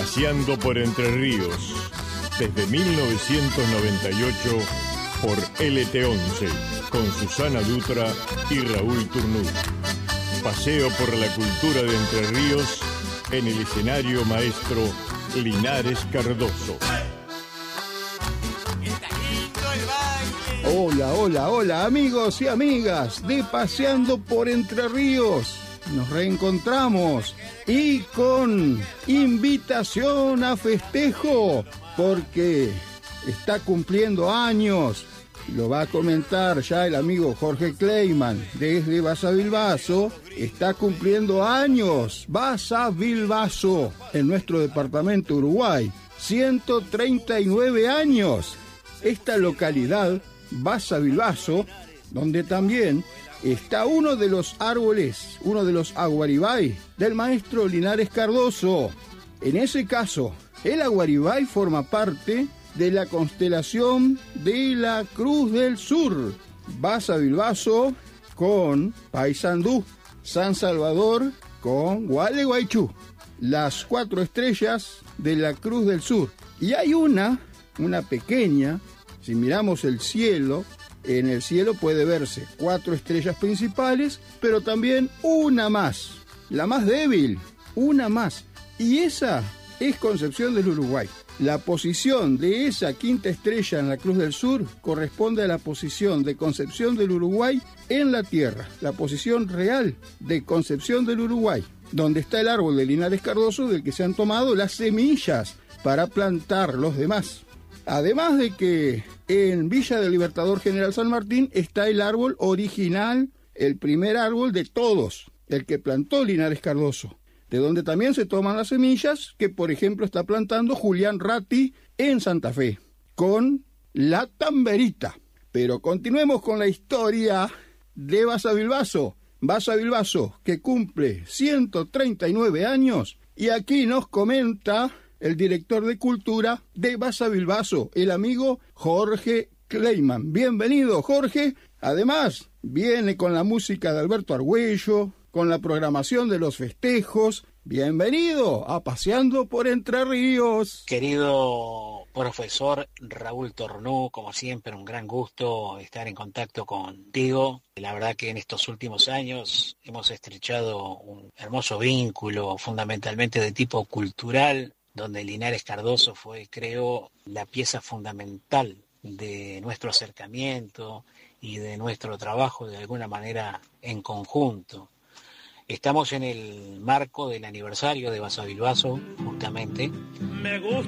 Paseando por Entre Ríos, desde 1998 por LT11, con Susana Dutra y Raúl Turnú. Paseo por la cultura de Entre Ríos en el escenario maestro Linares Cardoso. Hola, hola, hola, amigos y amigas de Paseando por Entre Ríos. Nos reencontramos y con invitación a festejo, porque está cumpliendo años. Lo va a comentar ya el amigo Jorge Kleiman desde Basavilbaso. Está cumpliendo años Basavilbaso en nuestro departamento Uruguay. 139 años. Esta localidad, Basavilbaso, donde también está uno de los árboles, uno de los aguaribay del maestro Linares Cardoso. En ese caso, el aguaribay forma parte de la constelación de la Cruz del Sur. Basavilbaso con Paysandú, San Salvador con Gualeguaychú, las 4 estrellas de la Cruz del Sur. Y hay una pequeña, si miramos el cielo, en el cielo puede verse 4 estrellas principales, pero también una más, la más débil, una más. Y esa es Concepción del Uruguay. La posición de esa 5ª estrella en la Cruz del Sur corresponde a la posición de Concepción del Uruguay en la Tierra, la posición real de Concepción del Uruguay, donde está el árbol de Linares Cardoso del que se han tomado las semillas para plantar los demás. Además de que en Villa del Libertador General San Martín está el árbol original, el primer árbol de todos, el que plantó Linares Cardoso, de donde también se toman las semillas que, por ejemplo, está plantando Julián Ratti en Santa Fe, con la tamberita. Pero continuemos con la historia de Basavilbaso. Basavilbaso, que cumple 139 años, y aquí nos comenta el director de Cultura de Basavilbaso, el amigo Jorge Kleiman. Bienvenido, Jorge. Además, viene con la música de Alberto Argüello, con la programación de los festejos. Bienvenido a Paseando por Entre Ríos. Querido profesor Raúl Turnú, como siempre, un gran gusto estar en contacto contigo. La verdad que en estos últimos años hemos estrechado un hermoso vínculo, fundamentalmente de tipo cultural, donde Linares Cardoso fue, creo, la pieza fundamental de nuestro acercamiento y de nuestro trabajo de alguna manera en conjunto. Estamos en el marco del aniversario de Basavilbaso, justamente.